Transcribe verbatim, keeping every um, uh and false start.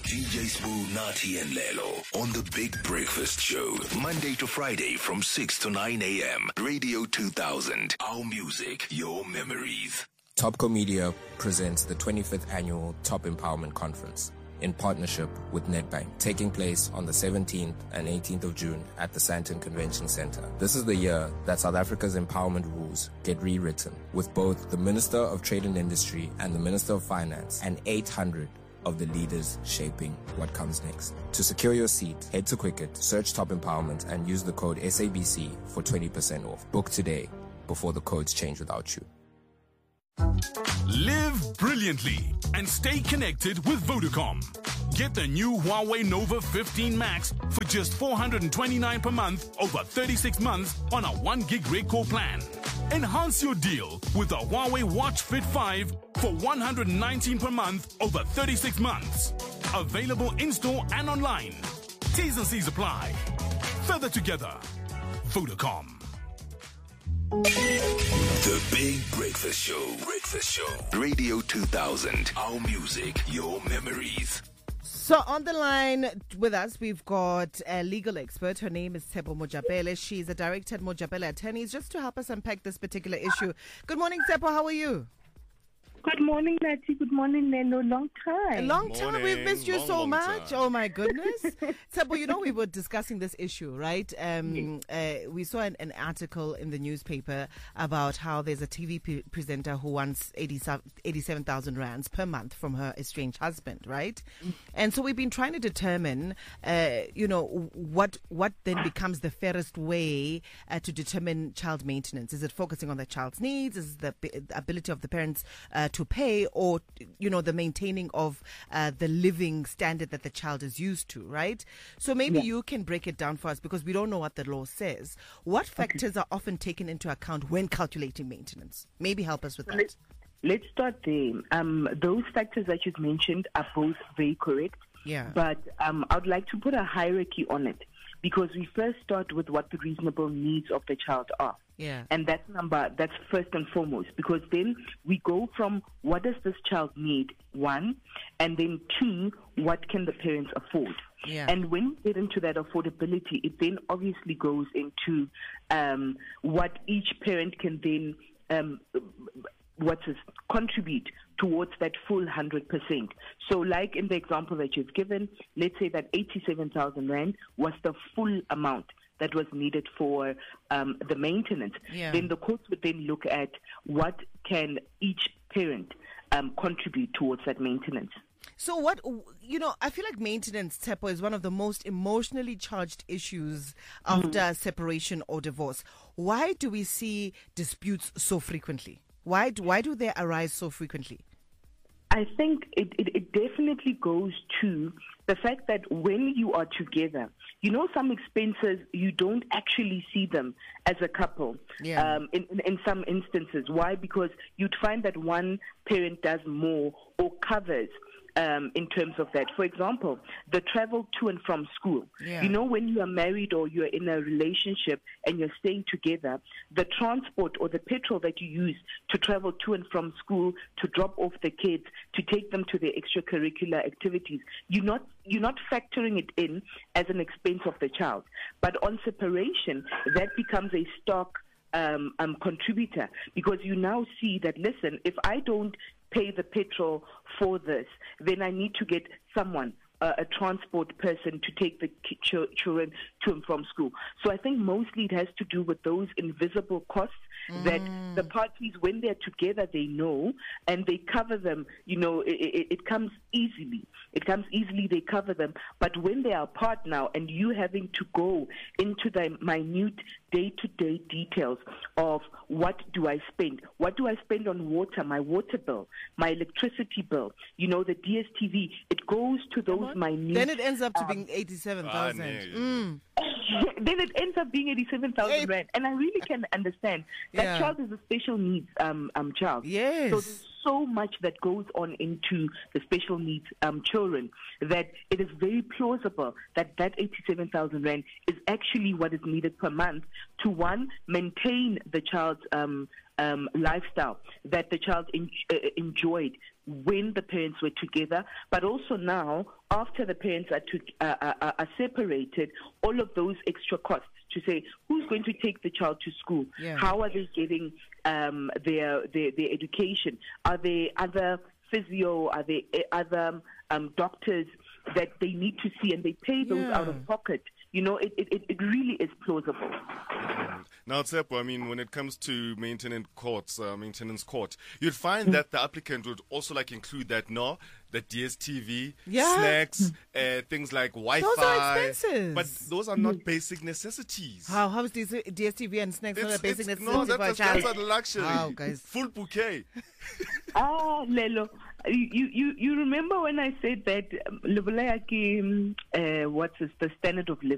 D J Smooth, Nati and Lelo on the Big Breakfast Show. Monday to Friday from six to nine a.m. Radio two thousand. Our music, your memories. Topco Media presents the twenty-fifth Annual Top Empowerment Conference in partnership with Nedbank, taking place on the seventeenth and eighteenth of June at the Sandton Convention Center. This is the year that South Africa's empowerment rules get rewritten, with both the Minister of Trade and Industry and the Minister of Finance and eight hundred of the leaders shaping what comes next. To secure your seat, head to Quicket, search Top Empowerment and use the code S A B C for twenty percent off. Book today before the codes change without you. Live brilliantly and stay connected with Vodacom. Get the new Huawei Nova fifteen Max for just four hundred twenty-nine per month over thirty-six months on a one gig rate core plan. Enhance your deal with the Huawei Watch Fit five for one hundred nineteen per month over thirty-six months. Available in-store and online. T's and C's apply. Further together. Vodacom. The Big Breakfast Show. Breakfast Show. Radio two thousand. Our music, your memories. So on the line with us, we've got a legal expert. Her name is Tshepo Mojapele. She's a director at Mojapele Attorneys, just to help us unpack this particular issue. Good morning, Tshepo. How are you? Good morning, Nati. Good morning, Lelo. Long time. A long time. Morning. We've missed you long, so long much. time. Oh, my goodness. Tshepo, you know, we were discussing this issue, right? Um, uh, we saw an, an article in the newspaper about how there's a T V p- presenter who wants eighty-seven thousand rands per month from her estranged husband, right? And so we've been trying to determine, uh, you know, what what then becomes the fairest way uh, to determine child maintenance. Is it focusing on the child's needs? Is it the, the ability of the parents uh, to pay, or, you know, the maintaining of uh, the living standard that the child is used to, right? So maybe yeah. you can break it down for us, because we don't know what the law says. What factors okay. are often taken into account when calculating maintenance? Maybe help us with that. Let's, let's start there. Um, those factors that you've mentioned are both very correct. Yeah. But um, I'd like to put a hierarchy on it, because we first start with what the reasonable needs of the child are. Yeah. And that's number, that's first and foremost, because then we go from what does this child need, one, and then two, what can the parents afford? Yeah. And when we get into that affordability, it then obviously goes into um, what each parent can then um, what's this, contribute towards that full one hundred percent. So like in the example that you've given, let's say that eighty-seven thousand rand was the full amount that was needed for um, the maintenance. Yeah. Then the courts would then look at what can each parent um, contribute towards that maintenance. So what, you know, I feel like maintenance, Tshepo, is one of the most emotionally charged issues after mm. separation or divorce. Why do we see disputes so frequently? Why do, why do they arise so frequently? I think it, it, it definitely goes to the fact that when you are together, you know, some expenses, you don't actually see them as a couple. Yeah. Um, in, in, in some instances. Why? Because you'd find that one parent does more or covers Um, in terms of that. For example, the travel to and from school. Yeah. You know, when you are married or you're in a relationship and you're staying together, the transport or the petrol that you use to travel to and from school, to drop off the kids, to take them to their extracurricular activities, you're not you're not factoring it in as an expense of the child. But on separation, that becomes a stock um, um, contributor, because you now see that, listen, if I don't pay the petrol for this, then I need to get someone, uh, a transport person, to take the ch- children to and from school. So I think mostly it has to do with those invisible costs mm. that the parties, when they're together, they know, and they cover them. You know, it, it, it comes easily. It comes easily, they cover them. But when they are apart now, and you having to go into the minute day-to-day details of what do I spend? What do I spend on water, my water bill, my electricity bill, you know, the D S T V, it goes to those minute... Then it ends up to um, being eighty-seven thousand. Mm. Then it ends up being eighty-seven thousand rand. And I really can understand. That Yeah. child is a special needs um, um, child. Yes. So there's so much that goes on into the special needs um, children that it is very plausible that that eighty-seven thousand rand is actually what is needed per month to, one, maintain the child's um, um, lifestyle that the child en- uh, enjoyed when the parents were together, but also now, after the parents are, to, uh, are, are separated, all of those extra costs to say who's going to take the child to school, yeah. how are they getting um, their, their their education, are there other physio, are there other um, doctors that they need to see, and they pay those yeah. out of pocket. You know, it, it, it really is plausible. Now, Tsepo, I mean, when it comes to maintenance courts, uh, maintenance court, you'd find that the applicant would also like include that, no, the D S T V, yeah. snacks, uh, things like Wi-Fi. Those are expenses. But those are not basic necessities. How how is D S T V and snacks It's, not a basic it's, necessity no, for a that's, child? that's a luxury. How, guys? Full bouquet. Ah, Lelo, you, you you remember when I said that um, uh, what's this, the standard of living?